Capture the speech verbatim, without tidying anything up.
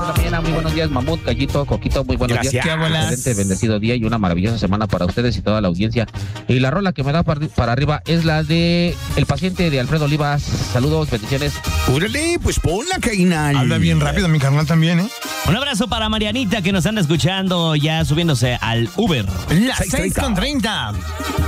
la mañana, muy buenos días, Mamut, Gallito, Coquito, muy buenos Gracias. días. Excelente, bendecido día y una maravillosa semana para ustedes y toda la audiencia. Y la rola que me da para, para arriba es la de El paciente de Alfredo Olivas. Saludos, bendiciones. Órale, pues ponla, Cainal. Habla bien rápido, mi carnal también, ¿eh? Un abrazo para Marianita que nos anda escuchando ya subiéndose al Uber. Las seis con treinta.